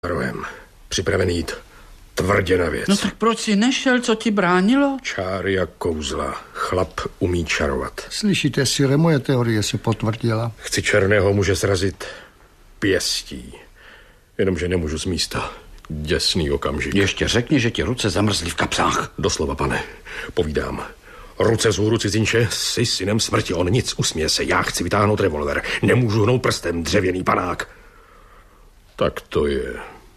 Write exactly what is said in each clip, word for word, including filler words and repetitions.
Rohem. Připraven jít tvrdě na věc. No tak proč jsi nešel, co ti bránilo? Čáry a kouzla. Chlap umí čarovat. Slyšíte, Sire, moje teorie se potvrdila. Chci černého muže srazit pěstí. Jenomže nemůžu z místa. Děsný okamžik. Ještě řekni, že ti ruce zamrzly v kapsách. Doslova, pane. Povídám. Ruce z hůru cizinče, jsi synem smrti. On nic, usměje se. Já chci vytáhnout revolver. Nemůžu hnout prstem, dřevěný panák. Tak to je.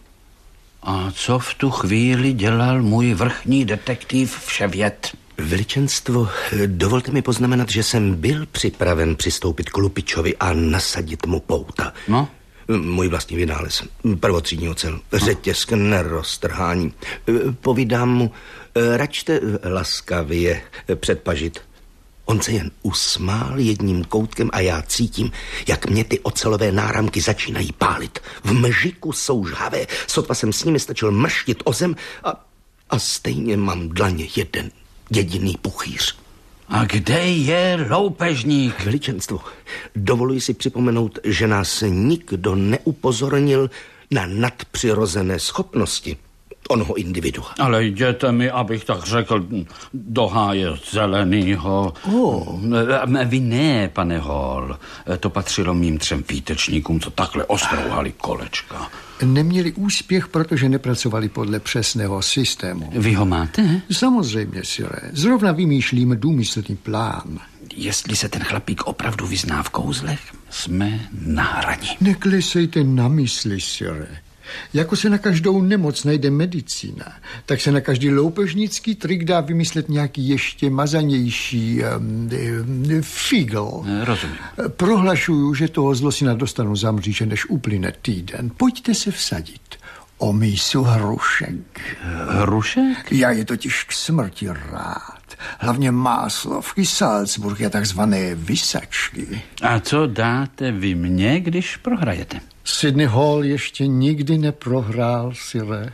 A co v tu chvíli dělal můj vrchní detektiv Vševěd? Veličenstvo, dovolte mi poznamenat, že jsem byl připraven přistoupit k lupičovi a nasadit mu pouta. No? Můj vlastní vynález. Prvotřídní ocel. Řetěz k neroztrhání. Povídám mu, račte laskavě předpažit. On se jen usmál jedním koutkem a já cítím, jak mě ty ocelové náramky začínají pálit. V mžiku jsou žhavé. Sotva jsem s nimi stačil mrštit o zem a, a stejně mám dlaně jeden jediný puchýř. A kde je loupežník? Veličenstvo, dovoluji si připomenout, že nás nikdo neupozornil na nadpřirozené schopnosti onoho individua. Ale jděte mi, abych tak řekl, do háje zelenýho. Oh. Vy ne, pane Hall. To patřilo mým třem výtečníkům, co takhle ostrouhali kolečka. Neměli úspěch, protože nepracovali podle přesného systému. Vy ho máte? Samozřejmě, Sire. Zrovna vymýšlím důmyslný plán. Jestli se ten chlapík opravdu vyzná v kouzlech, jsme na hraní. Neklesejte na mysli, Sire. Jako se na každou nemoc najde medicína, tak se na každý loupežnický trik dá vymyslet nějaký ještě mazanější um, um, figl. Rozumím. Prohlašuju, že toho zlosina dostanu za mříže, než uplyne týden. Pojďte se vsadit o mísu hrušek. Hrušek? Já je totiž k smrti rád. Hlavně Máslovky, Salzburg a takzvané vysačky. A co dáte vy mně, když prohrajete? Sidney Hall ještě nikdy neprohrál, Sire.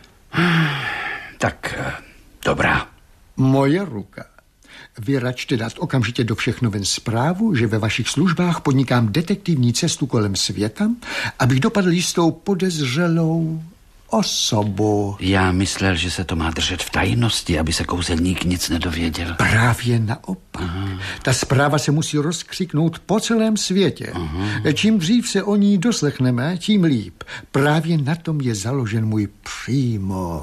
Tak, dobrá. Moje ruka. Vy račte dát okamžitě do všech novin zprávu, že ve vašich službách podnikám detektivní cestu kolem světa, abych dopadl jistou podezřelou osobu. Já myslel, že se to má držet v tajnosti, aby se kouzelník nic nedověděl. Právě naopak. Aha. Ta zpráva se musí rozkřiknout po celém světě. Aha. Čím dřív se o ní doslechneme, tím líp. Právě na tom je založen můj přímo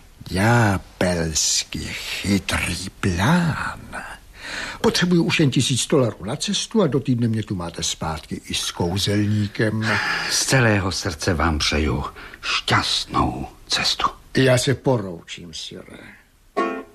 ďábelsky chytrý plán. Potřebuju už jen tisíc dolarů na cestu a do týdne mě tu máte zpátky i s kouzelníkem. Z celého srdce vám přeju šťastnou cestu. Já se poroučím, Sire.